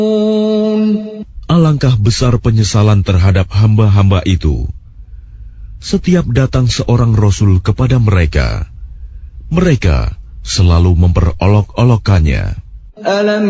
Alangkah besar penyesalan terhadap hamba-hamba itu. Setiap datang seorang Rasul kepada mereka, mereka selalu memperolok-olokkannya.